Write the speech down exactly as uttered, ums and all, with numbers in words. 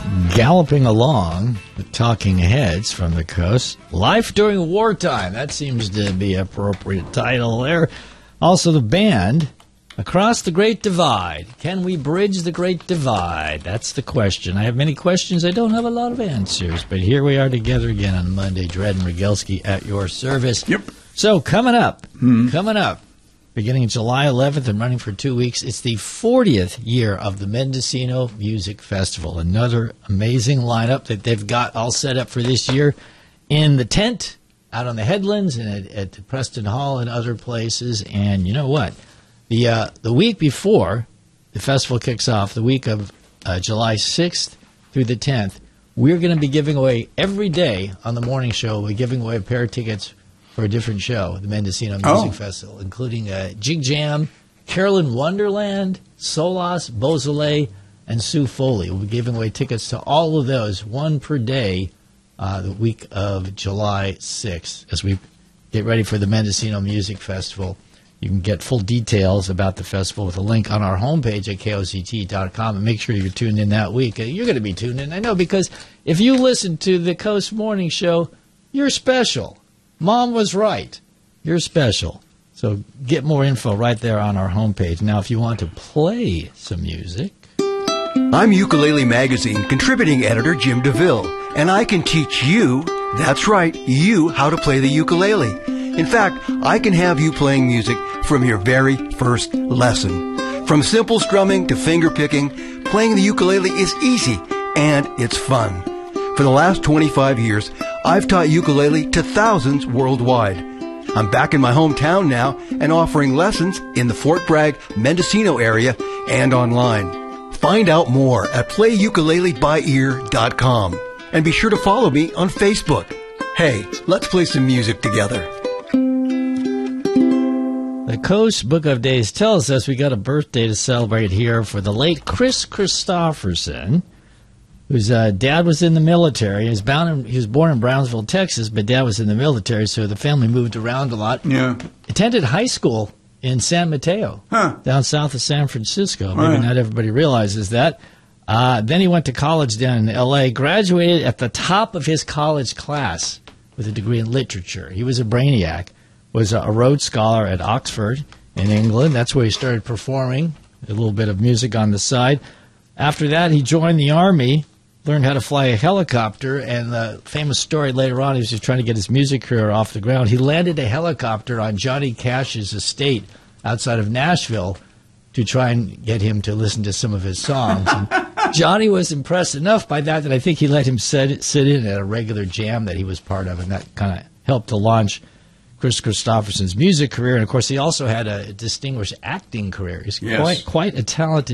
Galloping along, the talking heads from the coast. Life during wartime. That seems to be an appropriate title there. Also, the band, Across the Great Divide. Can we bridge the Great Divide? That's the question. I have many questions. I don't have a lot of answers. But here we are together again on Monday. Dred and Rogalski at your service. Yep. So, coming up, hmm. coming up. Beginning July eleventh and running for two weeks, it's the fortieth year of the Mendocino Music Festival. Another amazing lineup that they've got all set up for this year in the tent, out on the headlands, and at, at Preston Hall and other places. And you know what? The uh, the week before the festival kicks off, the week of uh, July sixth through the tenth, we're going to be giving away every day on the morning show. We're giving away a pair of tickets for a different show, the Mendocino Music oh. Festival, including uh, Jig Jam, Carolyn Wonderland, Solas, Beausoleil, and Sue Foley. We'll be giving away tickets to all of those, one per day, uh, the week of July sixth, as we get ready for the Mendocino Music Festival. You can get full details about the festival with a link on our homepage at K O C T dot com, and make sure you're tuned in that week. You're going to be tuned in, I know, because if you listen to the Coast Morning Show, you're special. Mom was right. You're special. So get more info right there on our homepage. Now, if you want to play some music. I'm Ukulele Magazine contributing editor Jim DeVille, and I can teach you, that's right, you, how to play the ukulele. In fact, I can have you playing music from your very first lesson. From simple strumming to finger picking, playing the ukulele is easy, and it's fun. For the last twenty-five years, I've taught ukulele to thousands worldwide. I'm back in my hometown now and offering lessons in the Fort Bragg, Mendocino area and online. Find out more at play ukulele by ear dot com. And be sure to follow me on Facebook. Hey, let's play some music together. The Coast Book of Days tells us we got a birthday to celebrate here for the late Chris Christopherson, whose uh, dad was in the military. He was, bound in, he was born in Brownsville, Texas, but dad was in the military, so the family moved around a lot. Yeah. Attended high school in San Mateo, huh. down south of San Francisco. Maybe right. not everybody realizes that. Uh, then he went to college down in L A, graduated at the top of his college class with a degree in literature. He was a brainiac, was a, a Rhodes Scholar at Oxford in England. That's where he started performing, a little bit of music on the side. After that, he joined the Army, learned how to fly a helicopter, and the famous story later on, he was just trying to get his music career off the ground. He landed a helicopter on Johnny Cash's estate outside of Nashville to try and get him to listen to some of his songs. And Johnny was impressed enough by that that I think he let him sit, sit in at a regular jam that he was part of, and that kind of helped to launch Chris Christopherson's music career. And, of course, he also had a distinguished acting career. He's yes. quite, quite a talented